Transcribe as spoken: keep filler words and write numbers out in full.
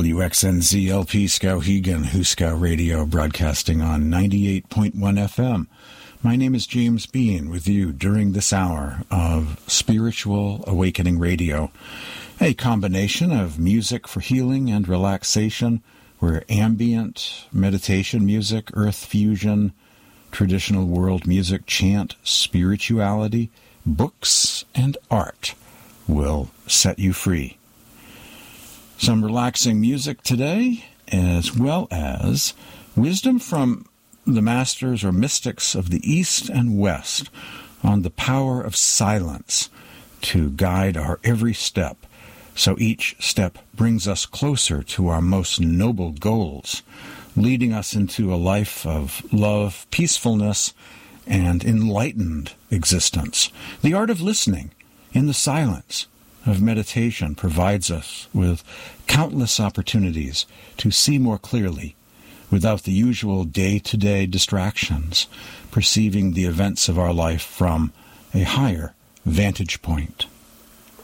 W X N Z L P Skowhegan, Huskow Radio, broadcasting on ninety-eight point one F M. My name is James Bean, with you during this hour of Spiritual Awakening Radio, a combination of music for healing and relaxation, where ambient meditation music, earth fusion, traditional world music, chant, spirituality, books, and art will set you free. Some relaxing music today, as well as wisdom from the masters or mystics of the East and West on the power of silence to guide our every step, so each step brings us closer to our most noble goals, leading us into a life of love, peacefulness, and enlightened existence. The art of listening in the silence of meditation provides us with countless opportunities to see more clearly without the usual day-to-day distractions, perceiving the events of our life from a higher vantage point.